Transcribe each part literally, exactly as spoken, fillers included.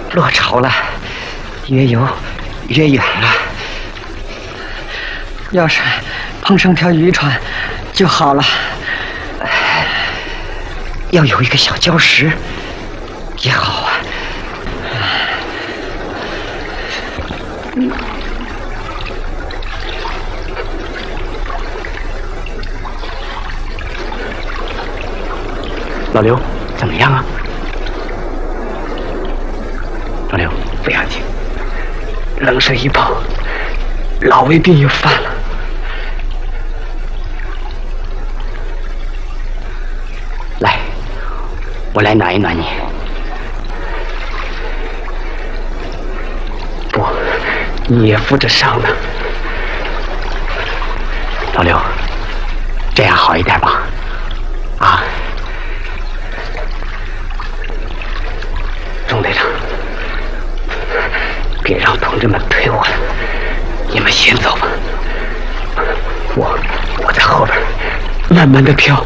落潮了，越游越远了。要是碰上条渔船就好了。要有一个小礁石也好啊。嗯。 老刘，怎么样啊？老刘， 不要紧，冷水一泡，老胃病又犯了。 来，我来暖一暖你。 不，你也负着伤呢。 老刘，这样好一点吧？啊？ 钟队长，别让同志们推我了，你们先走吧，我我在后边慢慢的漂。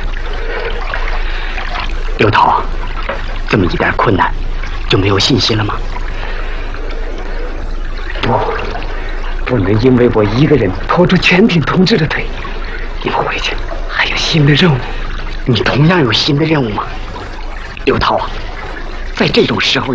刘涛，这么一点困难就没有信心了吗？ 不，不能因为我一个人拖住全体同志的腿，你们回去还有新的任务。 你同样有新的任务吗？刘涛啊，在这种时候